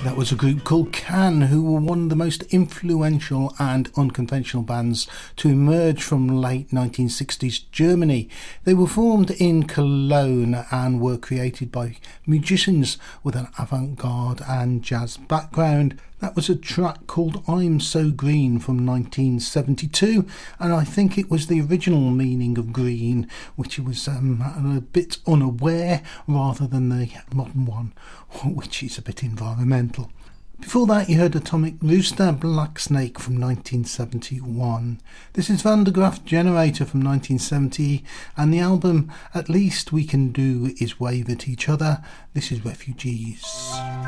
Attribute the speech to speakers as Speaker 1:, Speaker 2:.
Speaker 1: That was a group called Can, who were one of the most influential and unconventional bands to emerge from late 1960s Germany. They were formed in Cologne and were created by musicians with an avant-garde and jazz background. That was a track called I'm So Green from 1972, and I think it was the original meaning of green, which was a bit unaware rather than the modern one, which is a bit environmental. Before that you heard Atomic Rooster, Black Snake from 1971. This is Van der Graaf Generator from 1970, and the album At Least We Can Do Is Wave at Each Other. This is Refugees.